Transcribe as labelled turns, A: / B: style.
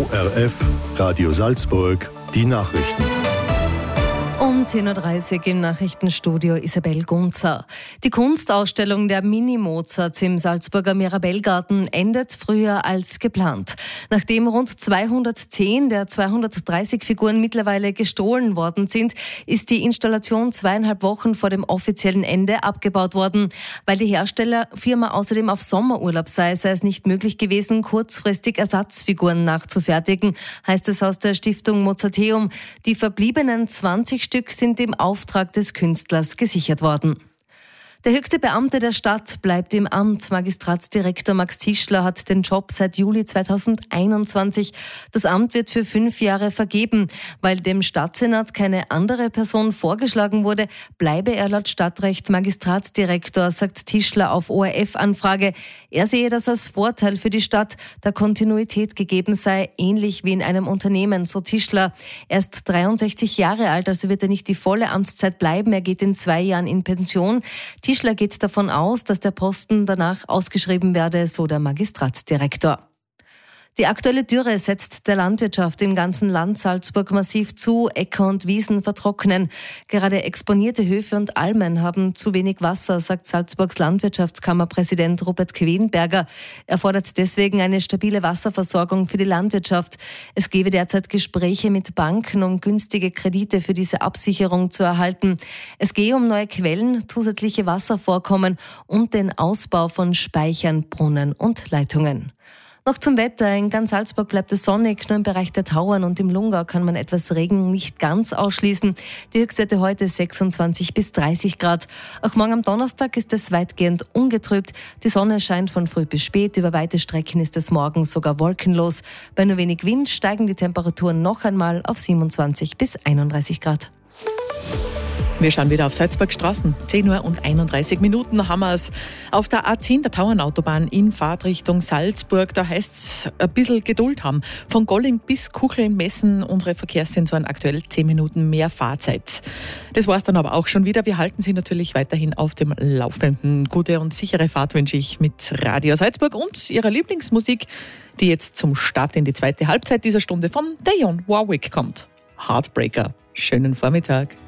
A: ORF, Radio Salzburg, die Nachrichten.
B: Um 10.30 Uhr im Nachrichtenstudio Isabel Gunzer. Die Kunstausstellung der Mini-Mozarts im Salzburger Mirabellgarten endet früher als geplant. Nachdem rund 210 der 230 Figuren mittlerweile gestohlen worden sind, ist die Installation 2,5 Wochen vor dem offiziellen Ende abgebaut worden. Weil die Herstellerfirma außerdem auf Sommerurlaub sei es nicht möglich gewesen, kurzfristig Ersatzfiguren nachzufertigen, heißt es aus der Stiftung Mozarteum. Die verbliebenen 20 Stück sind im Auftrag des Künstlers gesichert worden. Der höchste Beamte der Stadt bleibt im Amt. Magistratsdirektor Max Tischler hat den Job seit Juli 2021. Das Amt wird für 5 Jahre vergeben. Weil dem Stadtsenat keine andere Person vorgeschlagen wurde, bleibe er laut Stadtrecht Magistratsdirektor, sagt Tischler auf ORF-Anfrage. Er sehe das als Vorteil für die Stadt, da Kontinuität gegeben sei, ähnlich wie in einem Unternehmen, so Tischler. Er ist 63 Jahre alt, also wird er nicht die volle Amtszeit bleiben. Er geht in 2 Jahren in Pension. Tischler geht davon aus, dass der Posten danach ausgeschrieben werde, so der Magistratsdirektor. Die aktuelle Dürre setzt der Landwirtschaft im ganzen Land Salzburg massiv zu. Äcker und Wiesen vertrocknen. Gerade exponierte Höfe und Almen haben zu wenig Wasser, sagt Salzburgs Landwirtschaftskammerpräsident Rupert Quedenberger. Er fordert deswegen eine stabile Wasserversorgung für die Landwirtschaft. Es gebe derzeit Gespräche mit Banken, um günstige Kredite für diese Absicherung zu erhalten. Es gehe um neue Quellen, zusätzliche Wasservorkommen und den Ausbau von Speichern, Brunnen und Leitungen. Noch zum Wetter. In ganz Salzburg bleibt es sonnig, nur im Bereich der Tauern und im Lungau kann man etwas Regen nicht ganz ausschließen. Die Höchstwerte heute 26 bis 30 Grad. Auch morgen am Donnerstag ist es weitgehend ungetrübt. Die Sonne scheint von früh bis spät. Über weite Strecken ist es morgen sogar wolkenlos. Bei nur wenig Wind steigen die Temperaturen noch einmal auf 27 bis 31 Grad.
C: Wir schauen wieder auf Salzburg Straßen. 10:31 Uhr haben wir es. Auf der A10, der Tauernautobahn in Fahrtrichtung Salzburg, da heißt es ein bisschen Geduld haben. Von Golling bis Kucheln messen unsere Verkehrssensoren aktuell 10 Minuten mehr Fahrzeit. Das war's dann aber auch schon wieder. Wir halten Sie natürlich weiterhin auf dem Laufenden. Gute und sichere Fahrt wünsche ich mit Radio Salzburg und Ihrer Lieblingsmusik, die jetzt zum Start in die zweite Halbzeit dieser Stunde von Dionne Warwick kommt. Heartbreaker. Schönen Vormittag.